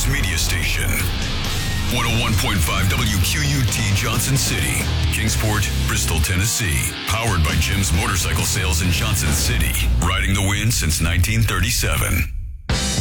News Media Station. 101.5 WQUT Johnson City, Kingsport, Bristol, Tennessee. Powered by Jim's Motorcycle Sales in Johnson City. Riding the wind since 1937.